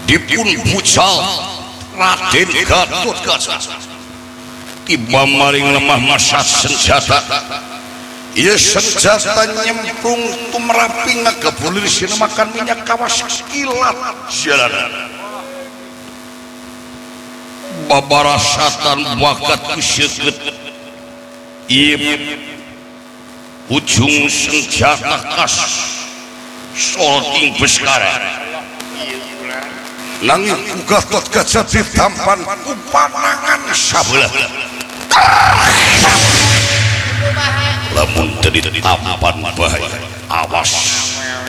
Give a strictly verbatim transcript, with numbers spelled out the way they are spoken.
dipun bucal Raden Gatotkaca tiba maring lemah masa senjata ieu senjata nyemplung tumrapi ngagebulir sieun makan minyak kawas kilat jalanan babarasatan wakat kusyeut ieu ujung senjata kas solting beskara nanging Gatotkaca ditampan ku panangan sabelah lamun teu ditampan bahaya awas